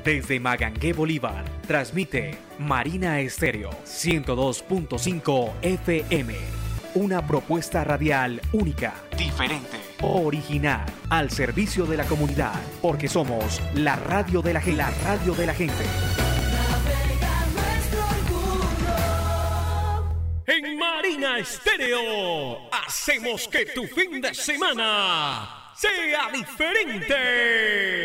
Desde Magangué, Bolívar, transmite Marina Estéreo 102.5 FM. Una propuesta radial única, diferente, original, al servicio de la comunidad, porque somos la radio de la gente. La radio de la gente. En Marina Estéreo hacemos que tu fin de semana sea diferente.